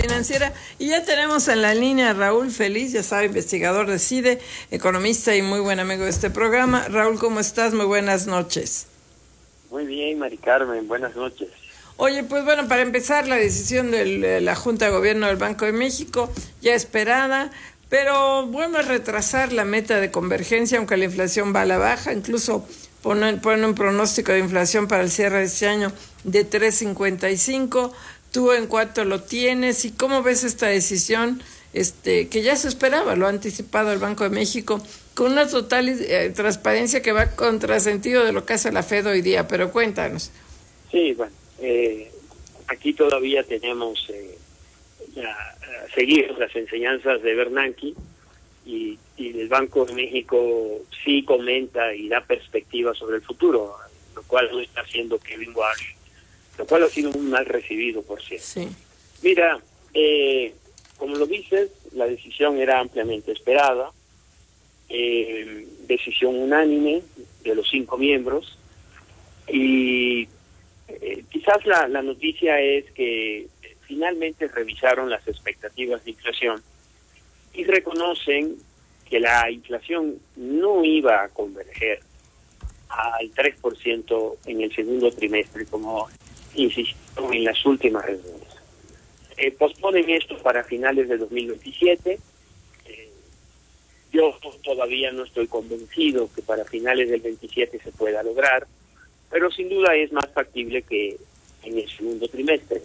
Financiera. Y ya tenemos en la línea a Raúl Feliz, ya sabe, investigador de CIDE, economista y muy buen amigo de este programa. Raúl, ¿cómo estás? Muy buenas noches. Muy bien, Mari Carmen, buenas noches. Oye, pues bueno, para empezar, la decisión de la Junta de Gobierno del Banco de México, ya esperada, pero vuelve a retrasar la meta de convergencia, aunque la inflación va a la baja, incluso pone un pronóstico de inflación para el cierre de este año de 3.55. ¿Tú en cuánto lo tienes y cómo ves esta decisión que ya se esperaba, lo ha anticipado el Banco de México, con una total transparencia que va contrasentido de lo que hace la Fed hoy día? Pero cuéntanos. Sí, bueno, aquí todavía tenemos seguir las enseñanzas de Bernanke y el Banco de México sí comenta y da perspectiva sobre el futuro, lo cual no está haciendo Kevin Warsh, lo cual ha sido muy mal recibido, por cierto. Sí. Mira, como lo dices, la decisión era ampliamente esperada, decisión unánime de los 5 miembros, y quizás la noticia es que finalmente revisaron las expectativas de inflación y reconocen que la inflación no iba a converger al 3% en el segundo trimestre, como insistieron en las últimas reuniones. Posponen esto para finales de 2027. Yo todavía no estoy convencido que para finales del 27 se pueda lograr, pero sin duda es más factible que en el segundo trimestre.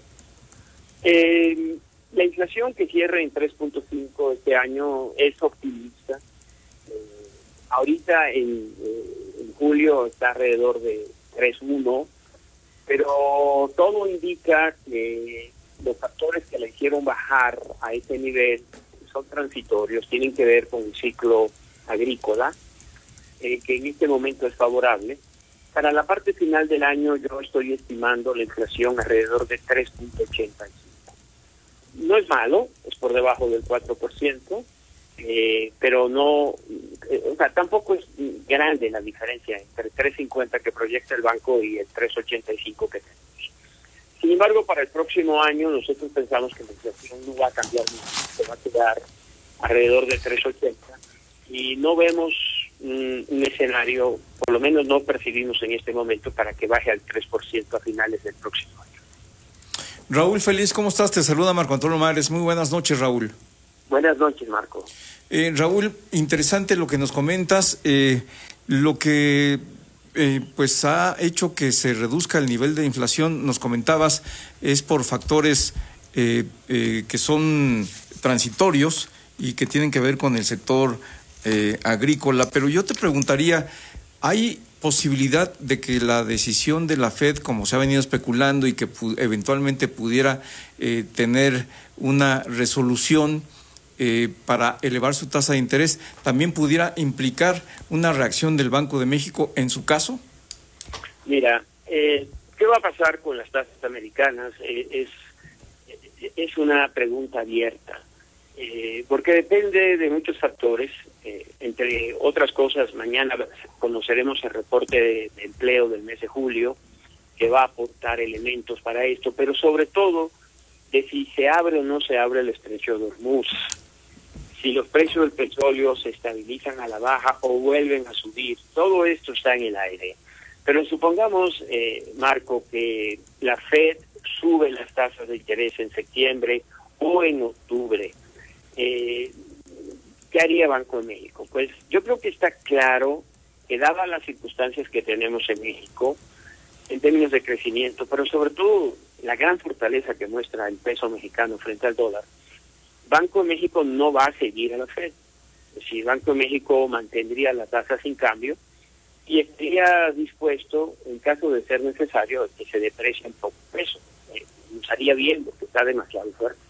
La inflación que cierra en 3.5 este año es optimista. Ahorita en julio está alrededor de 3.1, pero todo indica que los factores que la hicieron bajar a ese nivel son transitorios, tienen que ver con el ciclo agrícola, que en este momento es favorable. Para la parte final del año yo estoy estimando la inflación alrededor de 3.85. No es malo, es por debajo del 4%, pero no, tampoco es grande la diferencia entre 3.50 que proyecta el banco y el 3.85 que tenemos. Sin embargo, para el próximo año nosotros pensamos que la inflación no va a cambiar mucho, se va a quedar alrededor de 3.80 y no vemos un escenario, por lo menos no percibimos en este momento, para que baje al 3% a finales del próximo año. Raúl Feliz, ¿cómo estás? Te saluda Marco Antonio Mares. Muy buenas noches, Raúl. Buenas noches, Marco. Raúl, interesante lo que nos comentas. Lo que pues ha hecho que se reduzca el nivel de inflación, nos comentabas, es por factores que son transitorios y que tienen que ver con el sector agrícola. Pero yo te preguntaría, ¿hay posibilidad de que la decisión de la Fed, como se ha venido especulando y que eventualmente pudiera tener una resolución para elevar su tasa de interés, también pudiera implicar una reacción del Banco de México en su caso? Mira, ¿qué va a pasar con las tasas americanas? Es una pregunta abierta, porque depende de muchos factores. Entre otras cosas, mañana conoceremos el reporte de empleo del mes de julio, que va a aportar elementos para esto, pero sobre todo de si se abre o no se abre el estrecho de Hormuz, si los precios del petróleo se estabilizan a la baja o vuelven a subir. Todo esto está en el aire. Pero supongamos, Marco, que la Fed sube las tasas de interés en septiembre o en octubre. ¿Qué haría Banco de México? Pues yo creo que está claro que dadas las circunstancias que tenemos en México, en términos de crecimiento, pero sobre todo la gran fortaleza que muestra el peso mexicano frente al dólar, Banco de México no va a seguir a la Fed. Es decir, Banco de México mantendría la tasa sin cambio y estaría dispuesto, en caso de ser necesario, que se deprecie un poco el peso. Nos haría bien porque está demasiado fuerte.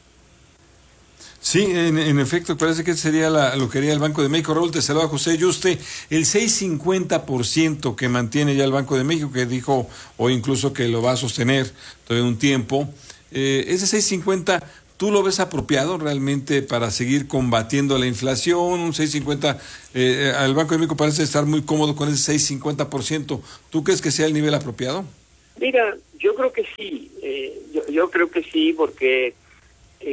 Sí, en efecto, parece que sería lo que haría el Banco de México. Raúl, te saluda José Yuste. El 6.50% que mantiene ya el Banco de México, que dijo hoy incluso que lo va a sostener todavía un tiempo, ese 6.50, ¿tú lo ves apropiado realmente para seguir combatiendo la inflación? Un 6.50, al Banco de México parece estar muy cómodo con ese 6.50%. ¿Tú crees que sea el nivel apropiado? Mira, yo creo que sí. Yo creo que sí, porque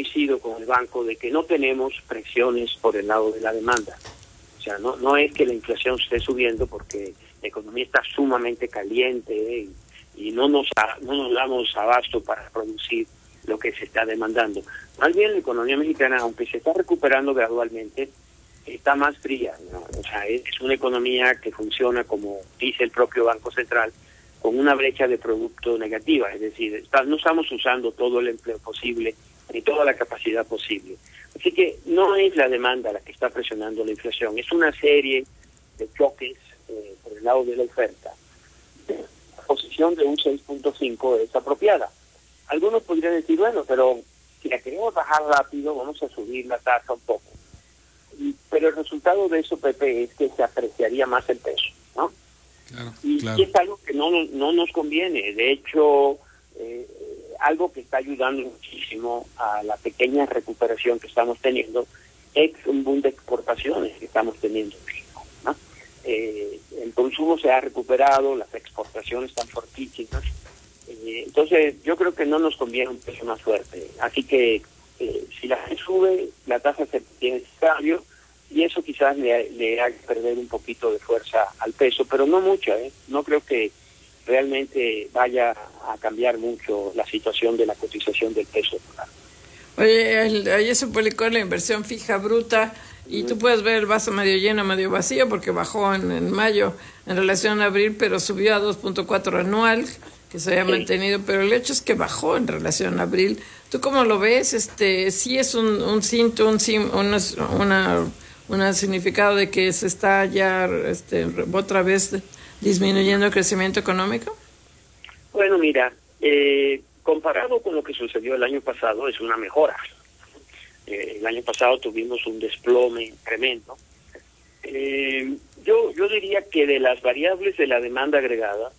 coincido con el banco de que no tenemos presiones por el lado de la demanda. O sea, no es que la inflación esté subiendo porque la economía está sumamente caliente y no nos damos abasto para producir lo que se está demandando. Más bien la economía mexicana, aunque se está recuperando gradualmente, está más fría, ¿no? O sea, es una economía que funciona, como dice el propio Banco Central, con una brecha de producto negativa, es decir, no estamos usando todo el empleo posible ni toda la capacidad posible. Así que no es la demanda la que está presionando la inflación, es una serie de choques por el lado de la oferta. La posición de un 6.5 es apropiada. Algunos podrían decir, bueno, pero si la queremos bajar rápido, vamos a subir la tasa un poco. Pero el resultado de eso, Pepe, es que se apreciaría más el peso, ¿no? Claro, y claro. es algo que no nos conviene. De hecho, algo que está ayudando muchísimo a la pequeña recuperación que estamos teniendo es un boom de exportaciones que estamos teniendo en México, ¿no? El consumo se ha recuperado, las exportaciones están fortísimas. Entonces, yo creo que no nos conviene un peso más fuerte. Así que si la Fed sube, la tasa se tiene cambio y eso quizás le haga perder un poquito de fuerza al peso, pero no mucha, ¿eh? No creo que realmente vaya a cambiar mucho la situación de la cotización del peso. Oye, ayer se publicó la inversión fija bruta y tú puedes ver el vaso medio lleno, medio vacío, porque bajó en mayo en relación a abril, pero subió a 2.4 anual, que se había mantenido, pero el hecho es que bajó en relación a abril. ¿Tú cómo lo ves? Sí es un significado de que se está ya otra vez disminuyendo el crecimiento económico. Bueno, mira, comparado con lo que sucedió el año pasado, es una mejora. El año pasado tuvimos un desplome tremendo. Yo diría que de las variables de la demanda agregada,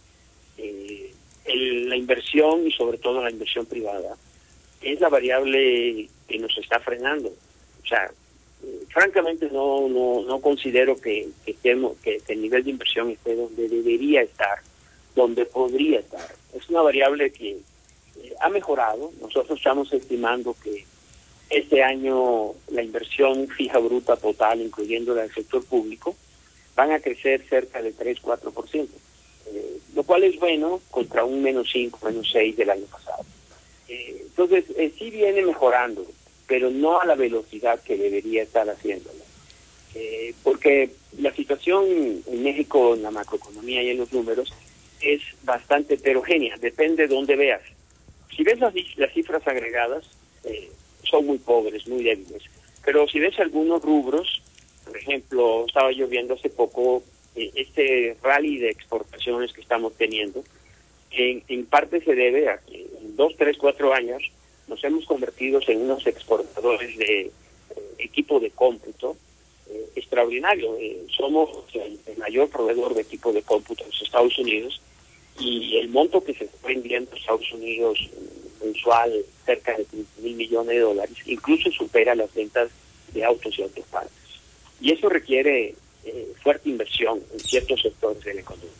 la inversión y sobre todo la inversión privada es la variable que nos está frenando. O sea, francamente no considero que el nivel de inversión esté donde debería estar, donde podría estar. Es una variable que ha mejorado. Nosotros estamos estimando que este año la inversión fija bruta total, incluyendo la del sector público, van a crecer cerca de 3-4%. Lo cual es bueno contra un -5, -6 del año pasado. Entonces, sí viene mejorando, pero no a la velocidad que debería estar haciéndolo. Porque la situación en México, en la macroeconomía y en los números, es bastante heterogénea, depende de dónde veas. Si ves las cifras agregadas, son muy pobres, muy débiles. Pero si ves algunos rubros, por ejemplo, estaba yo viendo hace poco este rally de exportaciones que estamos teniendo, en parte se debe a que en 2, 3, 4 años nos hemos convertido en unos exportadores de equipo de cómputo extraordinario. Somos el mayor proveedor de equipo de cómputo en los Estados Unidos y el monto que se está vendiendo en Estados Unidos mensual, cerca de $15,000 millones, incluso supera las ventas de autos y otras partes. Y eso requiere fuerte inversión en ciertos sectores de la economía.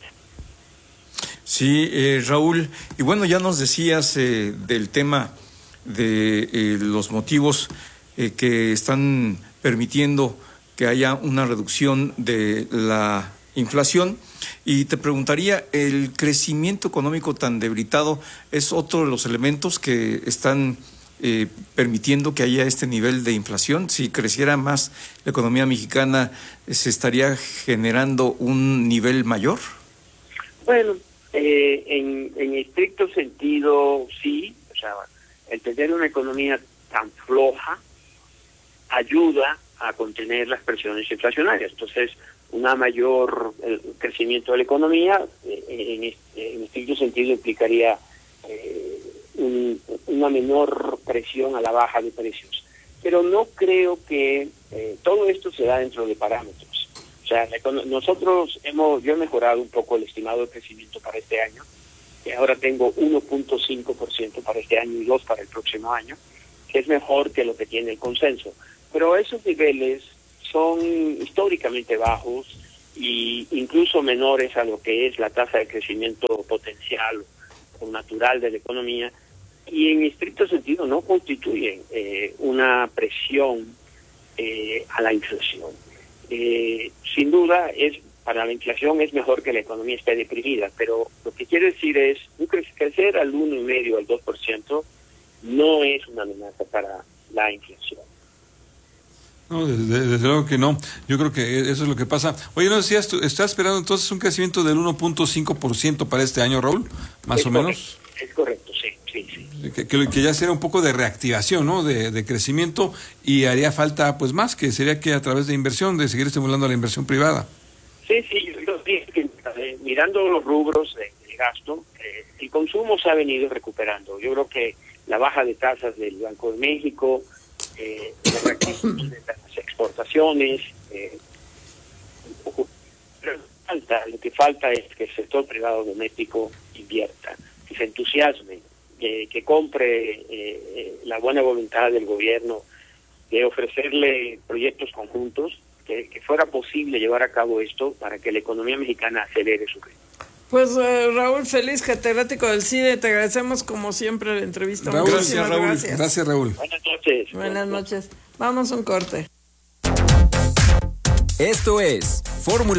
Sí, Raúl, y bueno, ya nos decías del tema de los motivos que están permitiendo que haya una reducción de la inflación, y te preguntaría, ¿el crecimiento económico tan debilitado es otro de los elementos que están permitiendo que haya este nivel de inflación? Si creciera más la economía mexicana, ¿se estaría generando un nivel mayor? Bueno, en estricto sentido, sí. O sea, el tener una economía tan floja ayuda a contener las presiones inflacionarias. Entonces, una mayor crecimiento de la economía, en estricto sentido, implicaría una menor presión a la baja de precios. Pero no creo que todo esto se da dentro de parámetros. O sea, yo he mejorado un poco el estimado de crecimiento para este año, que ahora tengo 1.5% para este año y 2% para el próximo año, que es mejor que lo que tiene el consenso. Pero esos niveles son históricamente bajos e incluso menores a lo que es la tasa de crecimiento potencial o natural de la economía, y en estricto sentido no constituyen una presión a la inflación. Sin duda, para la inflación es mejor que la economía esté deprimida, pero lo que quiere decir es crecer al 1,5%, al 2%, no es una amenaza para la inflación. No, desde luego que no. Yo creo que eso es lo que pasa. Oye, no decías, ¿tú estás esperando entonces un crecimiento del 1.5% para este año, Raúl? Más o menos. Es correcto, sí. Que ya será un poco de reactivación, ¿no? De crecimiento, y haría falta pues más, que sería que a través de inversión, de seguir estimulando la inversión privada. Sí, yo dije que mirando los rubros de gasto, el consumo se ha venido recuperando. Yo creo que la baja de tasas del Banco de México, la reactivación de las exportaciones, lo que falta es que el sector privado doméstico invierta, que se entusiasme, que compre la buena voluntad del gobierno de ofrecerle proyectos conjuntos, que fuera posible llevar a cabo esto para que la economía mexicana acelere su ritmo. Pues Raúl Feliz, catedrático del CIDE, te agradecemos como siempre la entrevista. Raúl, Muchísimas Raúl. gracias. Gracias, Raúl. Buenas noches. Buenas noches. Vamos a un corte. Esto es Fórmula